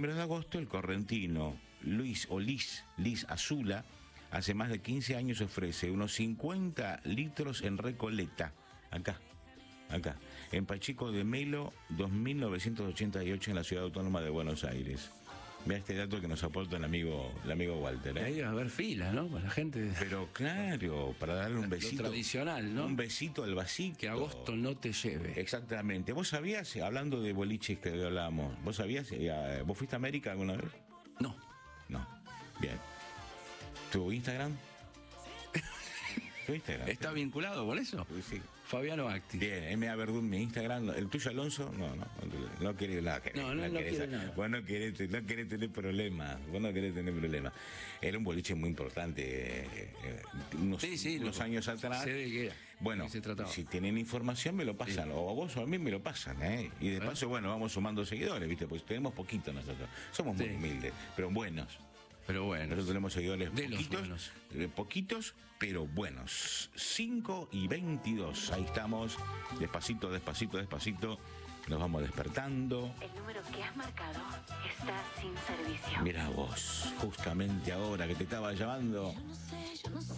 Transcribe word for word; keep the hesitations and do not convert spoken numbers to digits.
primeros de agosto, el correntino Luis o Liz, Liz Azula, hace más de quince años ofrece unos cincuenta litros en Recoleta, acá, acá, en Pacheco de Melo, dos mil novecientos ochenta y ocho, en la ciudad autónoma de Buenos Aires. Vea este dato que nos aporta el amigo, el amigo Walter, ¿eh? Ahí va a haber fila, ¿no? Para la gente. Pero claro, para darle un besito. Lo tradicional, ¿no? Un besito al vasito. Que agosto no te lleve. Exactamente. ¿Vos sabías, hablando de boliches que hablábamos, vos sabías, eh, vos fuiste a América alguna vez? No. No. Bien. ¿Tu Instagram? ¿Tu Instagram? ¿Está vinculado con eso? Sí. Fabiano Acti. Bien, M A Verdún, mi Instagram. ¿El tuyo, Alonso? No, no, no querés nada. No, no, no, no quiere nada. Vos no querés, no querés tener problemas. Vos no querés tener problemas. Era un boliche muy importante. Eh, unos sí, sí, unos loco. años atrás. Sé de qué era. Bueno, se trataba. Si tienen información, me lo pasan. Sí. O a vos o a mí me lo pasan. ¿eh? Y de ¿Eh? paso, bueno, vamos sumando seguidores, ¿viste? Pues tenemos poquito nosotros. Somos muy sí. humildes, pero buenos. Pero bueno. Nosotros tenemos seguidores de poquitos, los eh, poquitos, pero buenos. cinco y veintidós. Ahí estamos. Despacito, despacito, despacito. Nos vamos despertando. El número que has marcado está sin servicio. Mira vos, justamente ahora que te estaba llamando.